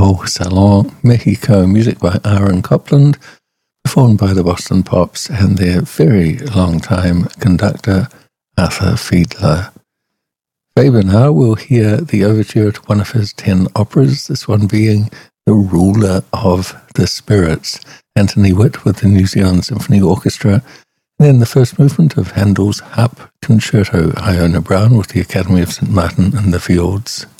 El Salon Mexico, music by Aaron Copland, performed by the Boston Pops and their very long-time conductor, Arthur Fiedler. Faber now will hear the overture to one of his 10 operas, this one being The Ruler of the Spirits, Anthony Witt with the New Zealand Symphony Orchestra, and then the first movement of Handel's Harp Concerto, Iona Brown with the Academy of St. Martin in the Fields.